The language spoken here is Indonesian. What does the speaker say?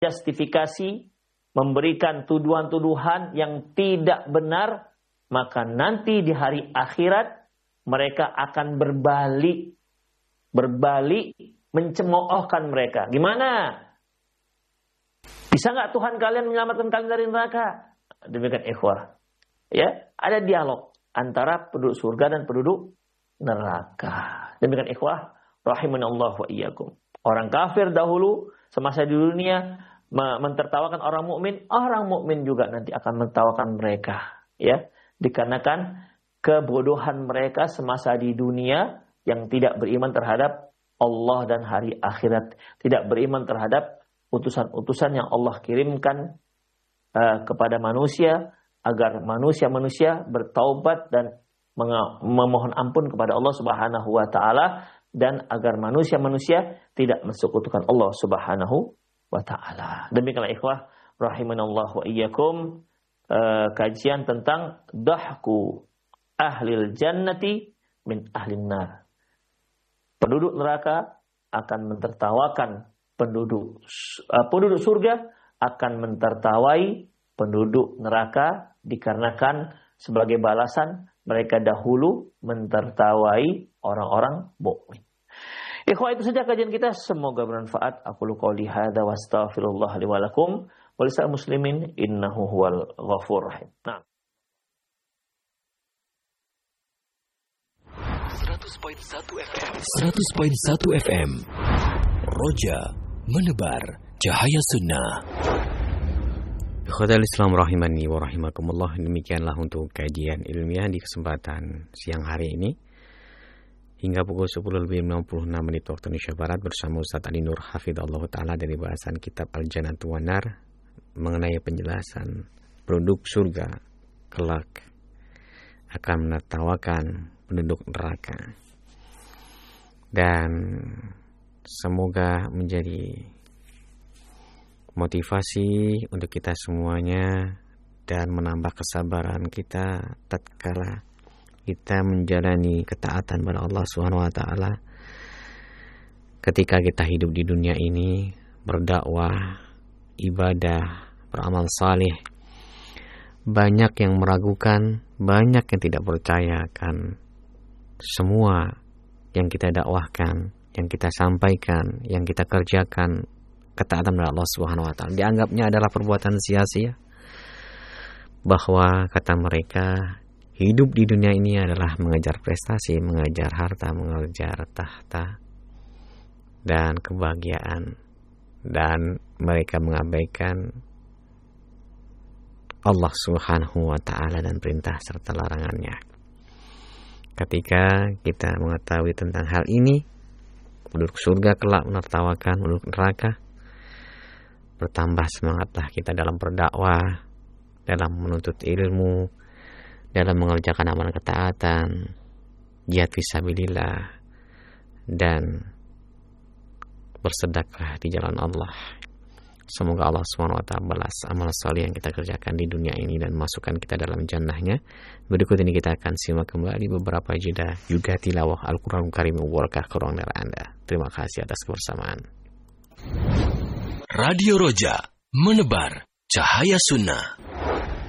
justifikasi, memberikan tuduhan-tuduhan yang tidak benar, maka nanti di hari akhirat mereka akan berbalik mencemoohkan mereka. Gimana? Bisa nggak Tuhan kalian menyelamatkan kalian dari neraka? Demikian ikhwah. Ya, ada dialog antara penduduk surga dan penduduk neraka. Demikian ikhwah, rahimanallahu wa iyyakum. Orang kafir dahulu semasa di dunia mentertawakan orang mukmin juga nanti akan mentertawakan mereka, ya. Dikarenakan kebodohan mereka semasa di dunia yang tidak beriman terhadap Allah dan hari akhirat, tidak beriman terhadap utusan-utusan yang Allah kirimkan kepada manusia agar manusia-manusia bertaubat dan memohon ampun kepada Allah Subhanahu wa taala, dan agar manusia-manusia tidak mensekutukan Allah Subhanahu wa taala. Demikianlah ikhwah rahimanallahu wa iyyakum, kajian tentang dahku ahlil jannati min ahlin nar. Penduduk neraka akan mentertawakan penduduk surga, akan mentertawai penduduk neraka dikarenakan sebagai balasan mereka dahulu mentertawai orang-orang mukmin. Ikhwah, itu saja kajian kita, semoga bermanfaat. Aku qouli hadza wa astaghfirullah li wa lakum wa lisal muslimin innahu huwal ghafurur rahim. Nah. 100.1 FM Roja menebar cahaya sunnah. Ikhwatal Islam rahimani wa rahimakumullah. Demikianlah untuk kajian ilmiah di kesempatan siang hari ini hingga pukul 10:56 waktu Indonesia Barat bersama Ustaz Ali Nur Hafidhullah Ta'ala dari bahasan kitab Al-Jannatu wan Nar mengenai penjelasan penduduk surga kelak akan menertawakan penduduk neraka, dan semoga menjadi motivasi untuk kita semuanya dan menambah kesabaran kita tatkala kita menjalani ketaatan kepada Allah Subhanahu wa taala ketika kita hidup di dunia ini, berdakwah, ibadah, beramal saleh. Banyak yang meragukan, banyak yang tidak percaya akan semua yang kita dakwahkan, yang kita sampaikan, yang kita kerjakan ketaatan kepada Allah Subhanahu wa taala dianggapnya adalah perbuatan sia-sia. Bahwa kata mereka, hidup di dunia ini adalah mengejar prestasi, mengejar harta, mengejar tahta dan kebahagiaan, dan mereka mengabaikan Allah Subhanahu wa taala dan perintah serta larangannya. Ketika kita mengetahui tentang hal ini, penduduk surga kelak menertawakan penduduk neraka, bertambah semangatlah kita dalam berdakwah, dalam menuntut ilmu, dalam mengerjakan amalan ketaatan, jihad fisabilillah, dan bersedekah di jalan Allah. Semoga Allah SWT balas amal saleh yang kita kerjakan di dunia ini dan masukkan kita dalam jannahnya. Berikut ini kita akan simak kembali beberapa jeda juga tilawah Al-Quran Karim Wabarakah ke ruang dengar Anda. Terima kasih atas kebersamaan. Radio Roja menebar cahaya sunnah.